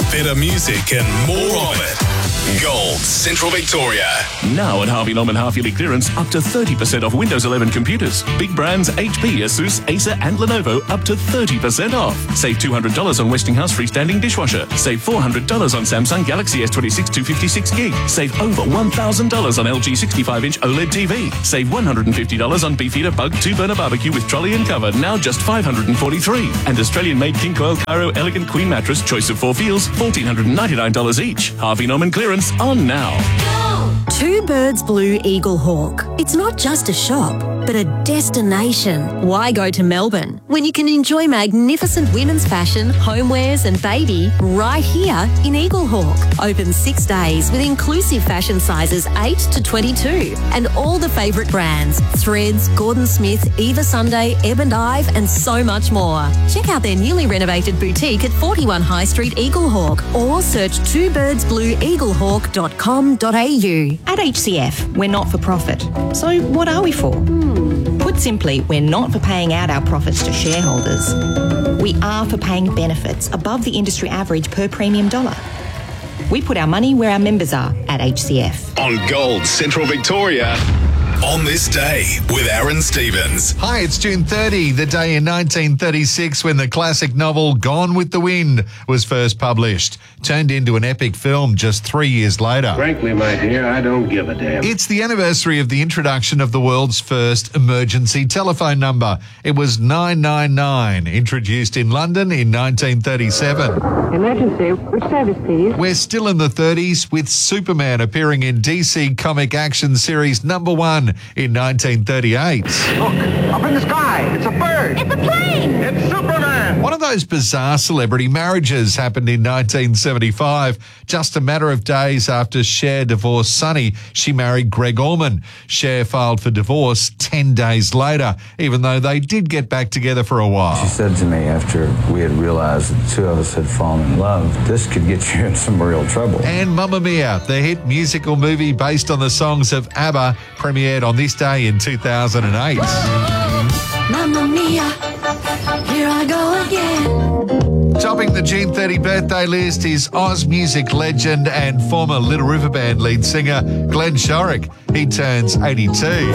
better music and more of it. Gold Central Victoria. Now at Harvey Norman half-yearly clearance, up to 30% off Windows 11 computers. Big brands HP, Asus, Acer and Lenovo up to 30% off. Save $200 on Westinghouse freestanding dishwasher. Save $400 on Samsung Galaxy S26 256 gig. Save over $1,000 on LG 65-inch OLED TV. Save $150 on Beefeater Bug 2-burner barbecue with trolley and cover, now just $543. And Australian-made King Coil Cairo Elegant Queen Mattress, choice of 4 feels, $1,499 each. Harvey Norman clearance on now. Two Birds Blue Eagle Hawk. It's not just a shop, but a destination. Why go to Melbourne when you can enjoy magnificent women's fashion, homewares and baby right here in Eagle Hawk? Open 6 days with inclusive fashion sizes 8 to 22 and all the favourite brands: Threads, Gordon Smith, Eva Sunday, Ebb and Ive and so much more. Check out their newly renovated boutique at 41 High Street, Eagle Hawk, or search twobirdsblueeaglehawk.com.au. At HCF, we're not for profit. So what are we for? Put simply, we're not for paying out our profits to shareholders. We are for paying benefits above the industry average per premium dollar. We put our money where our members are at HCF. On Gold Central Victoria. On this day with Aaron Stevens. Hi, it's June 30, the day in 1936 when the classic novel Gone with the Wind was first published, turned into an epic film just 3 years later. Frankly, my dear, I don't give a damn. It's the anniversary of the introduction of the world's first emergency telephone number. It was 999, introduced in London in 1937. Emergency, which service, please? We're still in the 30s with Superman appearing in DC Comic Action Series number 1 in 1938. Look, up in the sky, it's a bird. It's a plane! It's Superman! One of those bizarre celebrity marriages happened in 1975. Just a matter of days after Cher divorced Sonny, she married Greg Allman. Cher filed for divorce 10 days later, even though they did get back together for a while. She said to me after we had realized that the two of us had fallen in love, this could get you in some real trouble. And Mamma Mia, the hit musical movie based on the songs of ABBA, premiered on this day in 2008. Mamma mia, here I go again. Topping the June 30 birthday list is Oz music legend and former Little River Band lead singer Glenn Shorrock. He turns 82.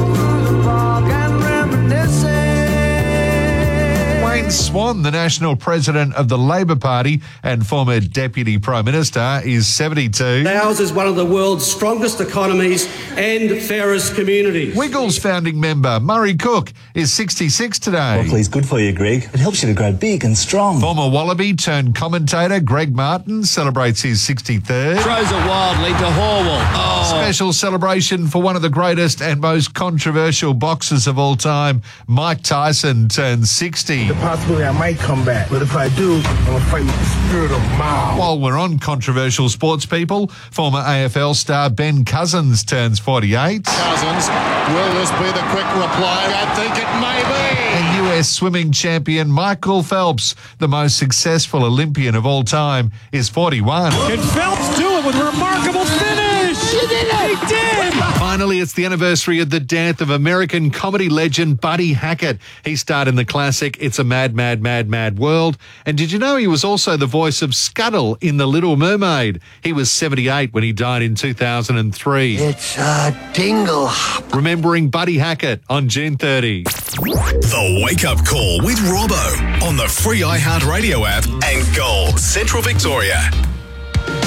Wayne Swan, the national president of the Labor Party and former deputy prime minister, is 72. Ours is one of the world's strongest economies and fairest communities. Wiggles founding member Murray Cook is 66 today. Broccoli's good for you, Greg. It helps you to grow big and strong. Former Wallaby turned commentator Greg Martin celebrates his 63rd. Throws it wildly to Horwell. Oh. Special celebration for one of the greatest and most controversial boxers of all time, Mike Tyson, turns 60. The possibility I might come back, but if I do, I'm going to fight with the spirit of Mao. While we're on controversial sports people, former AFL star Ben Cousins turns 48. Cousins, will this be the quick reply? I think it may be. And US swimming champion Michael Phelps, the most successful Olympian of all time, is 41. Can Phelps do it with a remarkable finish? He did it! He did! Finally, it's the anniversary of the death of American comedy legend Buddy Hackett. He starred in the classic It's a Mad, Mad, Mad, Mad World. And did you know he was also the voice of Scuttle in The Little Mermaid? He was 78 when he died in 2003. It's a dingle. Remembering Buddy Hackett on June 30. The Wake Up Call with Robbo on the free iHeartRadio app and Gold Central Victoria.